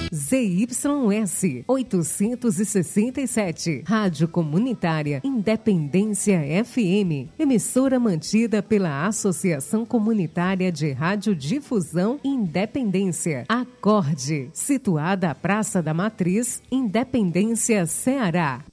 ZYS 867, Rádio Comunitária Independência FM, emissora mantida pela Associação Comunitária de Radiodifusão Independência, Acorde, situada à Praça da Matriz, Independência, Ceará.